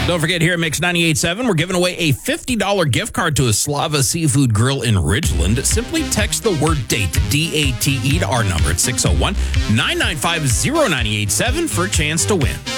Don't forget, here at Mix 98.7, we're giving away a $50 gift card to a Slava Seafood Grill in Ridgeland. Simply text the word DATE, D-A-T-E, to our number at 601-995-0987 for a chance to win.